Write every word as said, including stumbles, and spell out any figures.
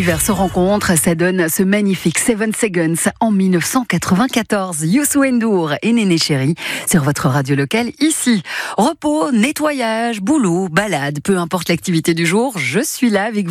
l'univers se rencontrent, ça donne ce magnifique Seven Seconds en dix-neuf cent quatre-vingt-quatorze. Youssou N'Dour et Néné Chéri sur votre radio locale ici. Repos, nettoyage, boulot, balade, peu importe l'activité du jour, je suis là avec vous.